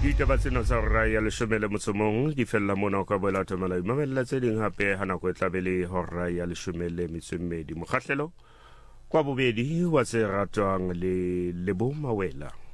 Ditaba tsena sa hora ya 10 di fella mona ka boela tamala mamela tse ding hape hana go tlabele hora ya 12 mokgahlelo kwa bobedi wa se ratwang le Lebo Mawela.